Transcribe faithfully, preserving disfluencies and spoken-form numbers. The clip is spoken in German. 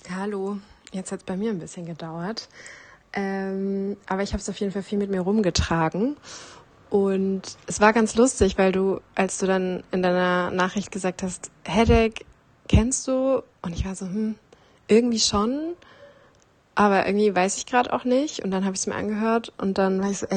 Hallo, jetzt hat es bei mir ein bisschen gedauert, ähm, aber ich habe es auf jeden Fall viel mit mir rumgetragen und es war ganz lustig, weil du, als du dann in deiner Nachricht gesagt hast, Headache, kennst du? Und ich war so, hm, irgendwie schon, aber irgendwie weiß ich gerade auch nicht und dann habe ich es mir angehört und dann war ich so,